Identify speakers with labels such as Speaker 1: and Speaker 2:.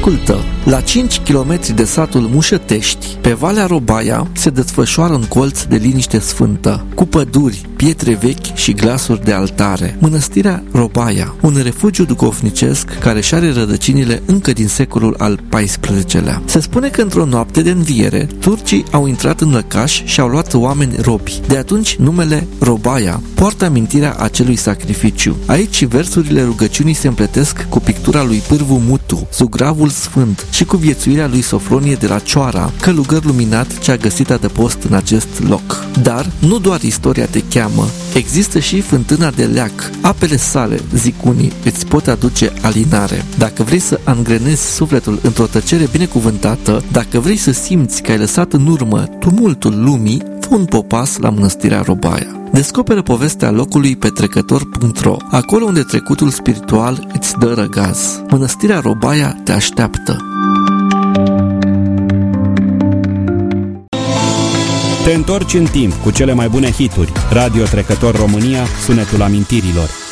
Speaker 1: Ascultă! La 5 km de satul Mușătești, pe Valea Robaia, se desfășoară un colț de liniște sfântă, cu păduri, pietre vechi și glasuri de altare. Mănăstirea Robaia, un refugiu duhovnicesc care și are rădăcinile încă din secolul al XIV-lea. Se spune că într-o noapte de înviere, turcii au intrat în lăcaș și au luat oameni robi. De atunci, numele Robaia poartă amintirea acelui sacrificiu. Aici versurile rugăciunii se împletesc cu pictura lui Pârvu Mutu, Zugravul Sfânt, și cu viețuirea lui Sofronie de la Cioara, călugăr luminat ce a găsit adăpost în acest loc. Dar nu doar istoria te cheamă, există și fântâna de leac. Apele sale, zic unii, îți pot aduce alinare. Dacă vrei să angrenezi sufletul într-o tăcere binecuvântată, dacă vrei să simți că ai lăsat în urmă tumultul lumii, fă un popas la Mănăstirea Robaia. Descoperă povestea locului pe trecător.ro, acolo unde trecutul spiritual îți dă răgaz. Mănăstirea Robaia te așteaptă.
Speaker 2: Te întorci în timp cu cele mai bune hituri. Radio Trecător România, sunetul amintirilor.